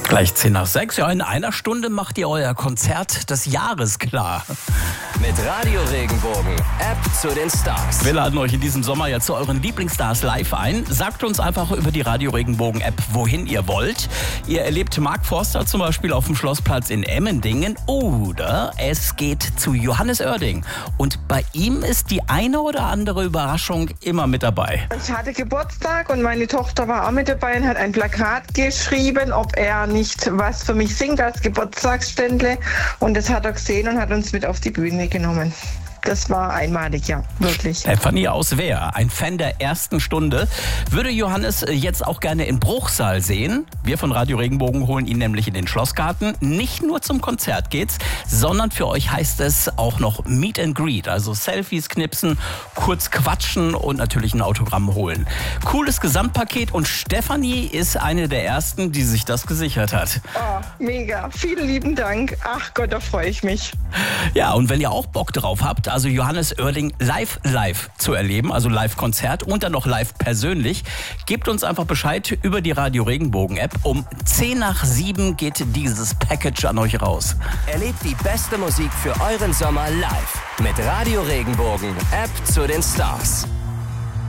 Gleich 10:06. Ja, in einer Stunde macht ihr euer Konzert des Jahres klar. Mit Radio Regenbogen, App zu den Stars. Wir laden euch in diesem Sommer ja zu euren Lieblingsstars live ein. Sagt uns einfach über die Radio Regenbogen App, wohin ihr wollt. Ihr erlebt Mark Forster zum Beispiel auf dem Schlossplatz in Emmendingen oder es geht zu Johannes Oerding. Und bei ihm ist die eine oder andere Überraschung immer mit dabei. Ich hatte Geburtstag und meine Tochter war auch mit dabei und hat ein Plakat geschrieben, ob er nicht was für mich singt als Geburtstagsständle. Und das hat er gesehen und hat uns mit auf die Bühne genommen. Das war einmalig, ja, wirklich. Stefanie aus Wehr, ein Fan der ersten Stunde, würde Johannes jetzt auch gerne in Bruchsal sehen. Wir von Radio Regenbogen holen ihn nämlich in den Schlossgarten. Nicht nur zum Konzert geht's, sondern für euch heißt es auch noch Meet and Greet. Also Selfies knipsen, kurz quatschen und natürlich ein Autogramm holen. Cooles Gesamtpaket und Stefanie ist eine der ersten, die sich das gesichert hat. Oh, mega. Vielen lieben Dank. Ach Gott, da freue ich mich. Ja, und wenn ihr auch Bock drauf habt, also Johannes Oerding live zu erleben, also Live-Konzert und dann noch live persönlich, gebt uns einfach Bescheid über die Radio Regenbogen App. Um 6:10 geht dieses Package an euch raus. Erlebt die beste Musik für euren Sommer live. Mit Radio Regenbogen, App zu den Stars.